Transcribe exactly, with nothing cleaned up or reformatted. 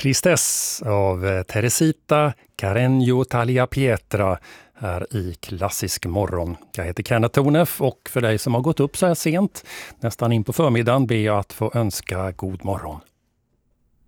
Tristes av Teresita Carreño Tagliapietra här i Klassisk morgon. Jag heter Kenneth Tornef och för dig som har gått upp så här sent, nästan in på förmiddagen, ber jag att få önska god morgon.